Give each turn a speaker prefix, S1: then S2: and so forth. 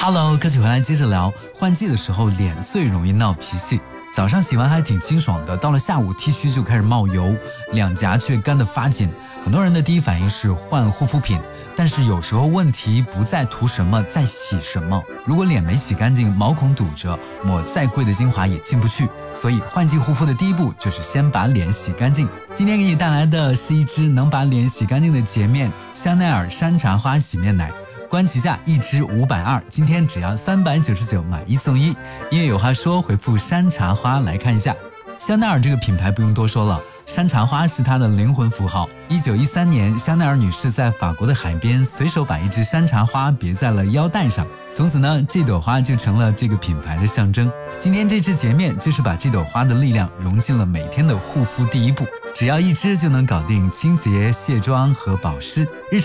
S1: Hello， 歌曲回来接着聊。换季的时候脸最容易闹脾气，早上洗完还挺清爽的，到了下午 T 区就开始冒油，两颊却干得发紧。很多人的第一反应是换护肤品，但是有时候问题不在涂什么，在洗什么。如果脸没洗干净，毛孔堵着，抹再贵的精华也进不去。所以换季护肤的第一步就是先把脸洗干净。今天给你带来的是一支能把脸洗干净的洁面香奈儿山茶花洗面奶。官旗价一支520，今天只要399买1送1。音乐有话说，回复山茶花来看一下。香奈儿这个品牌不用多说了，山茶花是它的灵魂符号。1913年，香奈儿女士在法国的海边随手把一支山茶花别在了腰带上，从此呢，这朵花就成了这个品牌的象征。今天这支洁面就是把这朵花的力量融进了每天的护肤第一步，只要一支就能搞定清洁、卸妆和保湿。